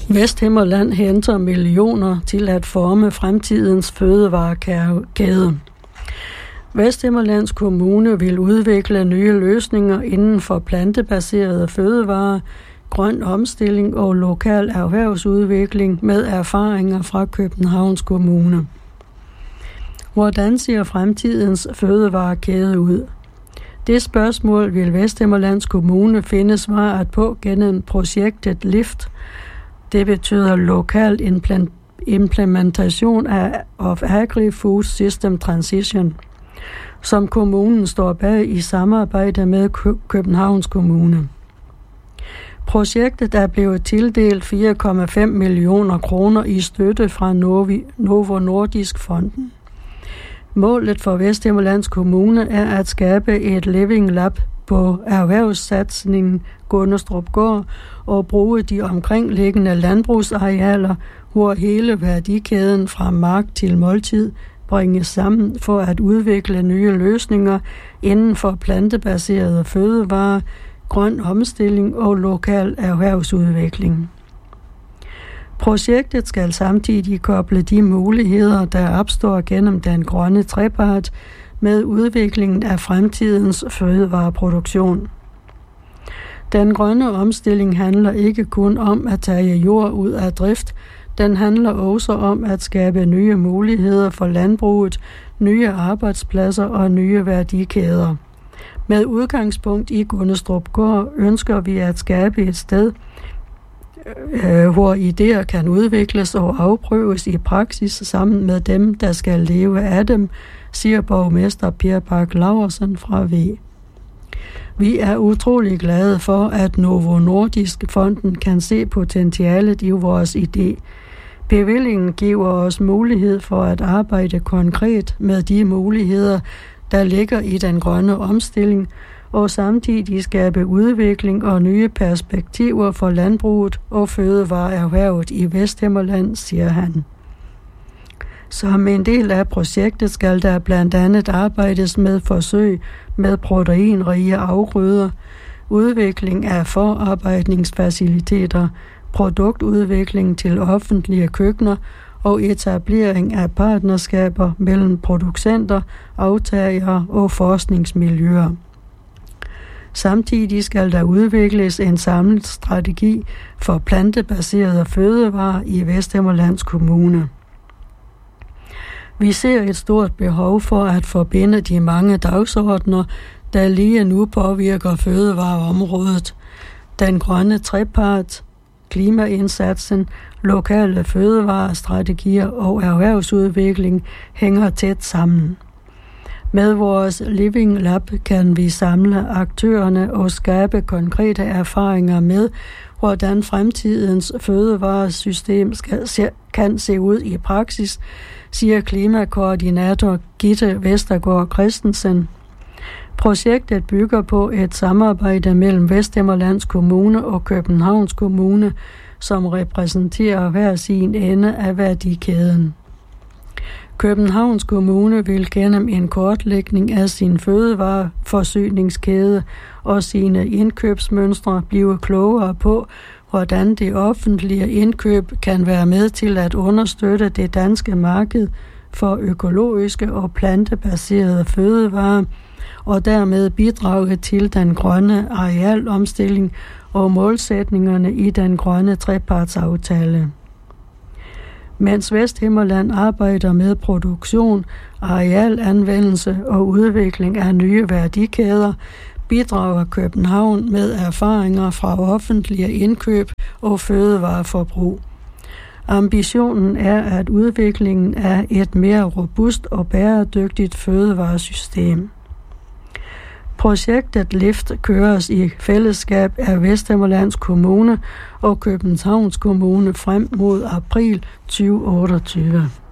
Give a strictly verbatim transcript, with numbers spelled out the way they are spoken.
Vesthimmerland henter millioner til at forme fremtidens fødevarekæde. Vesthimmerlands Kommune vil udvikle nye løsninger inden for plantebaserede fødevarer, grøn omstilling og lokal erhvervsudvikling med erfaringer fra Københavns Kommune. Hvordan ser fremtidens fødevarekæde ud? Det spørgsmål vil Vesthimmerlands Kommune finde svaret på gennem projektet LIFT. Det betyder Lokal Implementation of Agri-Food System Transition, som kommunen står bag i samarbejde med Københavns Kommune. Projektet er blevet tildelt fire komma fem millioner kroner i støtte fra Novo Nordisk Fonden. Målet for Vesthimmerlands Kommune er at skabe et living lab på erhvervssatsningen Gunderstrupgård og bruge de omkringliggende landbrugsarealer, hvor hele værdikæden fra mark til måltid bringes sammen for at udvikle nye løsninger inden for plantebaserede fødevarer, grøn omstilling og lokal erhvervsudvikling. Projektet skal samtidig koble de muligheder, der opstår gennem den grønne trepart, med udviklingen af fremtidens fødevareproduktion. Den grønne omstilling handler ikke kun om at tage jord ud af drift, den handler også om at skabe nye muligheder for landbruget, nye arbejdspladser og nye værdikæder. Med udgangspunkt i Gunderstrupgård ønsker vi at skabe et sted, hvor idéer kan udvikles og afprøves i praksis sammen med dem, der skal leve af dem, siger borgmester Per Bak Laursen fra V. Vi er utrolig glade for, at Novo Nordisk Fonden kan se potentialet i vores idé. Bevillingen giver os mulighed for at arbejde konkret med de muligheder, der ligger i den grønne omstilling, og samtidig skabe udvikling og nye perspektiver for landbruget og fødevareerhvervet i Vesthimmerland, siger han. Som en del af projektet skal der blandt andet arbejdes med forsøg med proteinrige afgrøder, udvikling af forarbejdningsfaciliteter, produktudvikling til offentlige køkkener og etablering af partnerskaber mellem producenter, aftagere og forskningsmiljøer. Samtidig skal der udvikles en samlet strategi for plantebaserede fødevarer i Vesthimmerlands Kommune. Vi ser et stort behov for at forbinde de mange dagsordener, der lige nu påvirker fødevareområdet. Den grønne trepart, klimaindsatsen, lokale fødevarestrategier og erhvervsudvikling hænger tæt sammen. Med vores Living Lab kan vi samle aktørerne og skabe konkrete erfaringer med, hvordan fremtidens fødevaresystem skal se, kan se ud i praksis, siger klimakoordinator Gitte Vestergaard Christensen. Projektet bygger på et samarbejde mellem Vesthimmerlands Kommune og Københavns Kommune, som repræsenterer hver sin ende af værdikæden. Københavns Kommune vil gennem en kortlægning af sin fødevareforsyningskæde og sine indkøbsmønstre blive klogere på, hvordan det offentlige indkøb kan være med til at understøtte det danske marked for økologiske og plantebaserede fødevarer, og dermed bidrage til den grønne arealomstilling og målsætningerne i den grønne trepartsaftale. Mens Vesthimmerland arbejder med produktion, arealanvendelse og udvikling af nye værdikæder, bidrager København med erfaringer fra offentlige indkøb og fødevareforbrug. Ambitionen er, at udviklingen af et mere robust og bæredygtigt fødevaresystem. Projektet LIFT køres i fællesskab af Vesthimmerlands Kommune og Københavns Kommune frem mod april tyve otteogtyve.